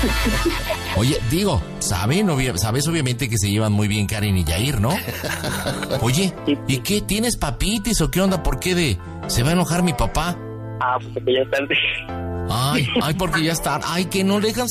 Oye, digo, sabes obviamente que se llevan muy bien Karen y Yair, ¿no? Oye, ¿y qué? ¿Tienes papitis o qué onda? ¿Por qué se va a enojar mi papá? Porque ya están. Ay, porque ya está. Ay, que no le dejan